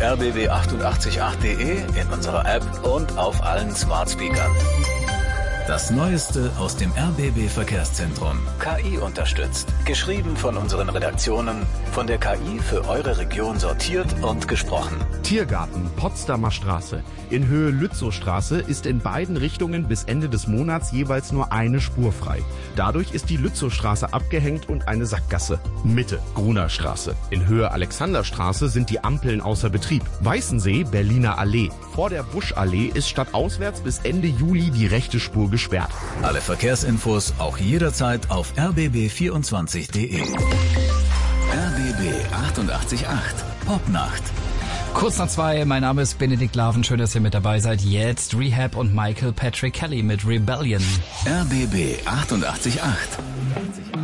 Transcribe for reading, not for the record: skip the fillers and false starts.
rbb888.de, in unserer App und auf allen Smart Speakern. Das Neueste aus dem RBB Verkehrszentrum. KI unterstützt. Geschrieben von unseren Redaktionen, von der KI für eure Region sortiert und gesprochen. Tiergarten, Potsdamer Straße. In Höhe Lützowstraße ist in beiden Richtungen bis Ende des Monats jeweils nur eine Spur frei. Dadurch ist die Lützowstraße abgehängt und eine Sackgasse. Mitte, Gruner Straße. In Höhe Alexanderstraße sind die Ampeln außer Betrieb. Weißensee, Berliner Allee. Vor der Buschallee ist stadtauswärts bis Ende Juli die rechte Spur gesperrt. Alle Verkehrsinfos auch jederzeit auf rbb24.de. RBB 888 Popnacht. Kurz nach 2, mein Name ist Benedikt Laven, schön, dass ihr mit dabei seid. Jetzt Rehab und Michael Patrick Kelly mit Rebellion. RBB 888.